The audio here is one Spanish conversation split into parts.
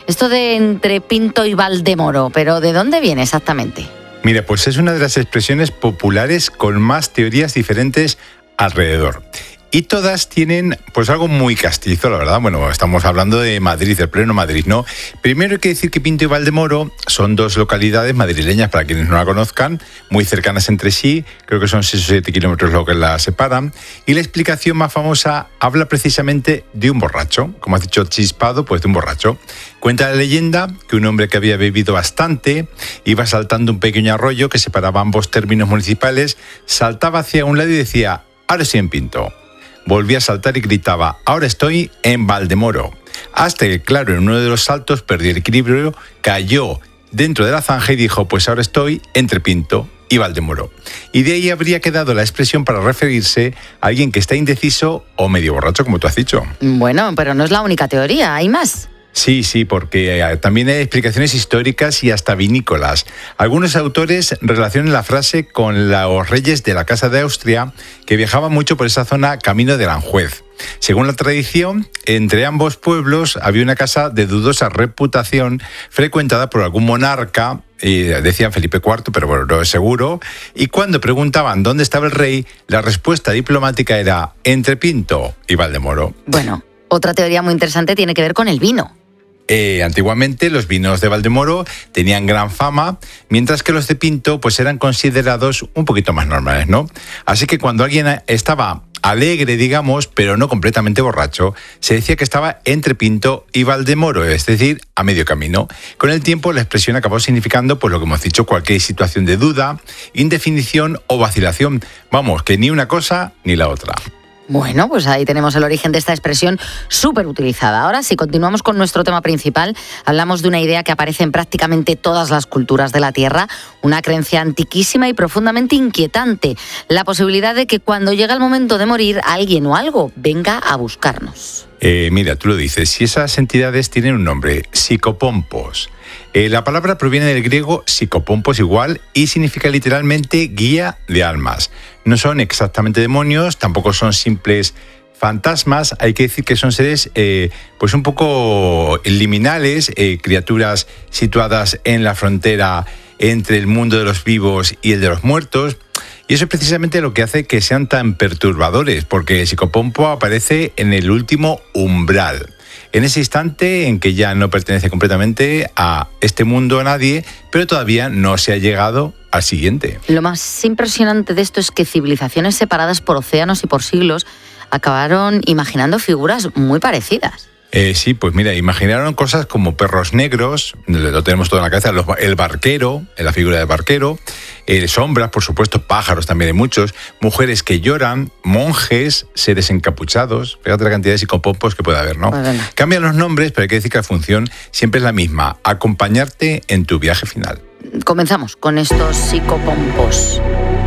Esto de entre Pinto y Valdemoro, ¿pero de dónde viene exactamente? Mira, pues es una de las expresiones populares con más teorías diferentes alrededor. Y todas tienen pues algo muy castizo, la verdad. Bueno, estamos hablando de Madrid, del pleno Madrid, ¿no? Primero hay que decir que Pinto y Valdemoro son dos localidades madrileñas, para quienes no la conozcan, muy cercanas entre sí. Creo que son 6 o 7 kilómetros lo que las separan. Y la explicación más famosa habla precisamente de un borracho. Como has dicho, chispado, pues de un borracho. Cuenta la leyenda que un hombre que había bebido bastante iba saltando un pequeño arroyo que separaba ambos términos municipales, saltaba hacia un lado y decía: ahora estoy en Pinto. Volvía a saltar y gritaba: ahora estoy en Valdemoro. Hasta que, claro, en uno de los saltos perdió el equilibrio, cayó dentro de la zanja y dijo: pues ahora estoy entre Pinto y Valdemoro. Y de ahí habría quedado la expresión para referirse a alguien que está indeciso o medio borracho, como tú has dicho. Bueno, pero no es la única teoría, hay más. Sí, porque también hay explicaciones históricas y hasta vinícolas. Algunos autores relacionan la frase con los reyes de la Casa de Austria, que viajaban mucho por esa zona camino de Aranjuez. Según la tradición, entre ambos pueblos había una casa de dudosa reputación frecuentada por algún monarca, decían Felipe IV, pero bueno, no es seguro, y cuando preguntaban dónde estaba el rey, la respuesta diplomática era: entre Pinto y Valdemoro. Bueno, otra teoría muy interesante tiene que ver con el vino. Antiguamente los vinos de Valdemoro tenían gran fama, mientras que los de Pinto pues eran considerados un poquito más normales, ¿no? Así que cuando alguien estaba alegre, digamos, pero no completamente borracho, se decía que estaba entre Pinto y Valdemoro, es decir, a medio camino. Con el tiempo la expresión acabó significando, pues lo que hemos dicho, cualquier situación de duda, indefinición o vacilación. Vamos, que ni una cosa ni la otra. Bueno, pues ahí tenemos el origen de esta expresión súper utilizada. Ahora, si continuamos con nuestro tema principal, hablamos de una idea que aparece en prácticamente todas las culturas de la Tierra, una creencia antiquísima y profundamente inquietante, la posibilidad de que cuando llega el momento de morir, alguien o algo venga a buscarnos. Mira, tú lo dices, si esas entidades tienen un nombre, psicopompos. La palabra proviene del griego psicopompos igual y significa literalmente guía de almas. No son exactamente demonios, tampoco son simples fantasmas, hay que decir que son seres pues un poco liminales, criaturas situadas en la frontera entre el mundo de los vivos y el de los muertos. Y eso es precisamente lo que hace que sean tan perturbadores, porque el psicopompo aparece en el último umbral. En ese instante en que ya no pertenece completamente a este mundo a nadie, pero todavía no se ha llegado al siguiente. Lo más impresionante de esto es que civilizaciones separadas por océanos y por siglos acabaron imaginando figuras muy parecidas. Sí, pues mira, imaginaron cosas como perros negros, lo tenemos todo en la cabeza, el barquero, la figura del barquero, sombras, por supuesto, pájaros también hay muchos, mujeres que lloran, monjes, seres encapuchados, fíjate la cantidad de psicopompos que puede haber, ¿no? Bueno. Cambian los nombres, pero hay que decir que la función siempre es la misma, acompañarte en tu viaje final. Comenzamos con estos psicopompos.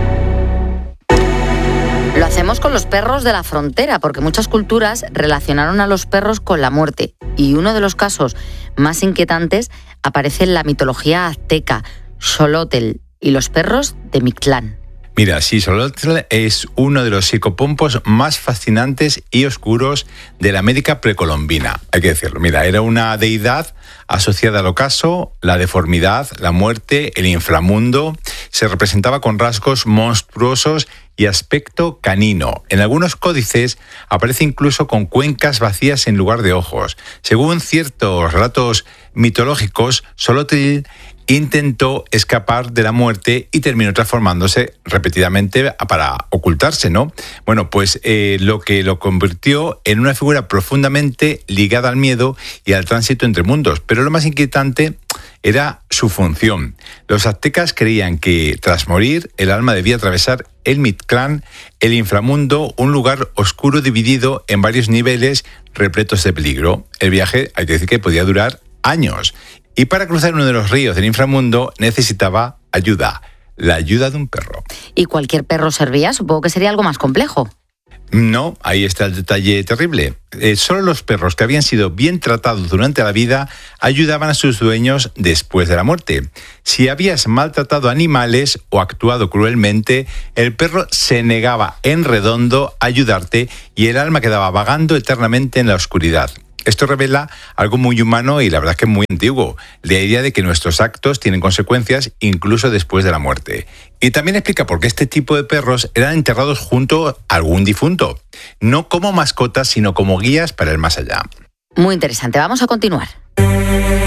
Lo hacemos con los perros de la frontera, porque muchas culturas relacionaron a los perros con la muerte. Y uno de los casos más inquietantes aparece en la mitología azteca, Xolotl y los perros de Mictlán. Mira, sí, Xolotl es uno de los psicopompos más fascinantes y oscuros de la América precolombina, hay que decirlo. Mira, era una deidad asociada al ocaso, la deformidad, la muerte, el inframundo. Se representaba con rasgos monstruosos y aspecto canino. En algunos códices aparece incluso con cuencas vacías en lugar de ojos. Según ciertos relatos mitológicos, Xolotl intentó escapar de la muerte y terminó transformándose repetidamente para ocultarse, ¿no? Bueno, pues lo que lo convirtió en una figura profundamente ligada al miedo y al tránsito entre mundos. Pero lo más inquietante era su función. Los aztecas creían que tras morir el alma debía atravesar el Mictlán, el inframundo, un lugar oscuro dividido en varios niveles repletos de peligro. El viaje, hay que decir que podía durar años. Y para cruzar uno de los ríos del inframundo necesitaba ayuda, la ayuda de un perro. ¿Y cualquier perro servía? Supongo que sería algo más complejo. No, ahí está el detalle terrible. Solo los perros que habían sido bien tratados durante la vida ayudaban a sus dueños después de la muerte. Si habías maltratado animales o actuado cruelmente, el perro se negaba en redondo a ayudarte y el alma quedaba vagando eternamente en la oscuridad. Esto revela algo muy humano y la verdad es que muy antiguo, la idea de que nuestros actos tienen consecuencias incluso después de la muerte. Y también explica por qué este tipo de perros eran enterrados junto a algún difunto, no como mascotas, sino como guías para el más allá. Muy interesante, vamos a continuar.